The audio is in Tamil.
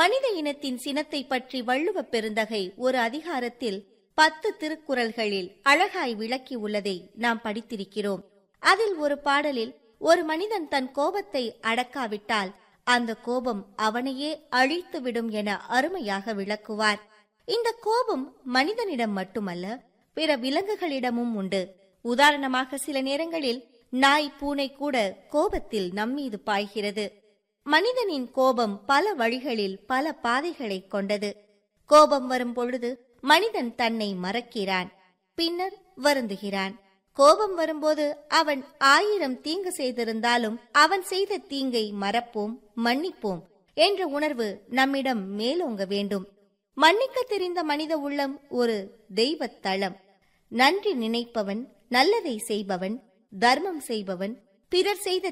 மனித இனத்தின் சினத்தை பற்றி வள்ளுவப் பெருந்தகை ஒரு அதிகாரத்தில் 10 திருக்குறள்களில் அழகாய் விளக்கி உள்ளதை நாம் படித்திருக்கிறோம். அதில் ஒரு பாடலில் ஒரு மனிதன் தன் கோபத்தை அடக்காவிட்டால் அந்த கோபம் அவனையே அழித்துவிடும் என அருமையாக விளக்குவார். இந்த கோபம் மனிதனிடம் மட்டுமல்ல, பிற விலங்குகளிடமும் உண்டு. உதாரணமாக, சில நேரங்களில் நாய், பூனை கூட கோபத்தில் நம்மீது பாய்கிறது. மனிதனின் கோபம் பல வழிகளில் பல பாதைகளை கொண்டது. கோபம் வரும் பொழுது மனிதன் தன்னை மறக்கிறான், பின்னர் வருந்துகிறான். கோபம் வரும்போது அவன் 1000 தீங்கு செய்திருந்தாலும் அவன் செய்த தீங்கை மறப்போம், மன்னிப்போம் என்ற உணர்வு நம்மிடம் மேலோங்க வேண்டும். மன்னிக்க தெரிந்த மனித உள்ளம் ஒரு தெய்வத் தளம். நன்றி நினைப்பவன், நல்லதை செய்பவன், தர்மம் செய்பவன், பிறர் செய்த